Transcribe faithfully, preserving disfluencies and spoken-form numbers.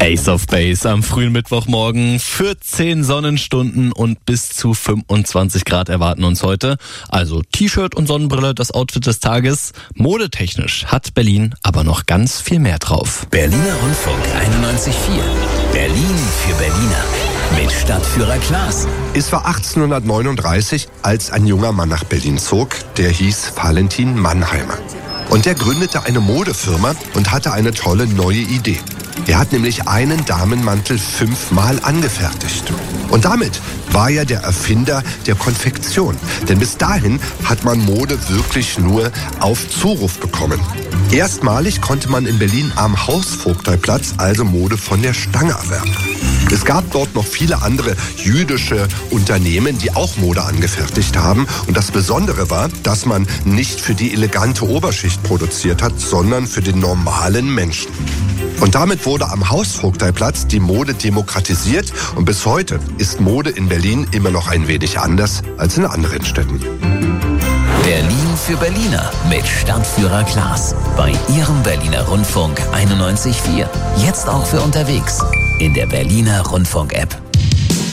Ace of Base am frühen Mittwochmorgen. vierzehn Sonnenstunden und bis zu fünfundzwanzig Grad erwarten uns heute. Also T-Shirt und Sonnenbrille, das Outfit des Tages. Modetechnisch hat Berlin aber noch ganz viel mehr drauf. Berliner Rundfunk einundneunzig Komma vier. Berlin für Berliner. Mit Stadtführer Klaas. Es war achtzehnhundertneununddreißig, als ein junger Mann nach Berlin zog, der hieß Valentin Mannheimer. Und der gründete eine Modefirma und hatte eine tolle neue Idee. Er hat nämlich einen Damenmantel fünfmal angefertigt. Und damit war er der Erfinder der Konfektion. Denn bis dahin hat man Mode wirklich nur auf Zuruf bekommen. Erstmalig konnte man in Berlin am Hausvogteiplatz also Mode von der Stange erwerben. Es gab dort noch viele andere jüdische Unternehmen, die auch Mode angefertigt haben. Und das Besondere war, dass man nicht für die elegante Oberschicht produziert hat, sondern für den normalen Menschen. Und damit wurde am Hausvogteiplatz die Mode demokratisiert. Und bis heute ist Mode in Berlin immer noch ein wenig anders als in anderen Städten. Berlin für Berliner mit Stadtführer Klaas. Bei Ihrem Berliner Rundfunk einundneunzig Komma vier. Jetzt auch für unterwegs. In der Berliner Rundfunk-App.